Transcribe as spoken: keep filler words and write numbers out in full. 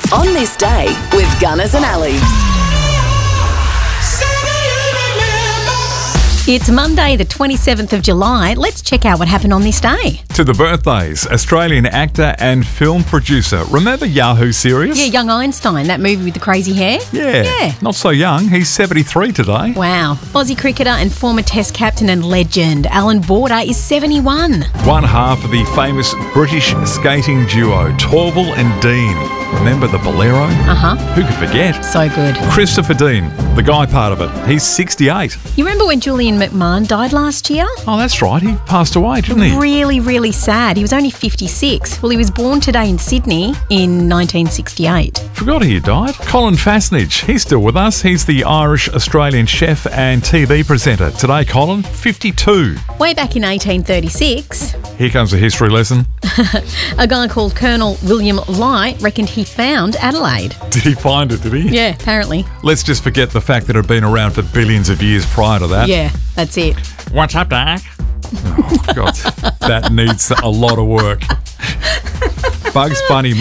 On This Day with Gunners and Ali. It's Monday, the twenty-seventh of July. Let's check out what happened on this day. To the birthdays, Australian actor and film producer. Remember Yahoo Serious? Yeah, Young Einstein, that movie with the crazy hair. Yeah. Yeah. Not so young. He's seventy-three today. Wow. Aussie cricketer and former Test captain and legend Alan Border is seventy-one. One half of the famous British skating duo, Torval and Dean. Remember the Bolero? Uh-huh. Who could forget? So good. Christopher Dean, the guy part of it. He's sixty-eight. You remember when Julian McMahon died last year? Oh, that's right. He passed away, didn't he? Really, really sad. He was only fifty-six. Well, he was born today in Sydney in nineteen sixty-eight. Forgot he died. Colin Fassnidge, he's still with us. He's the Irish-Australian chef and T V presenter. Today, Colin, fifty-two. Way back in eighteen thirty-six, Here comes a history lesson. a guy called Colonel William Light reckoned he found Adelaide. Did he find it, did he? Yeah, apparently. Let's just forget the fact that it had been around for billions of years prior to that. Yeah, that's it. What's up, Doc? Oh, God, that needs a lot of work. Bugs Bunny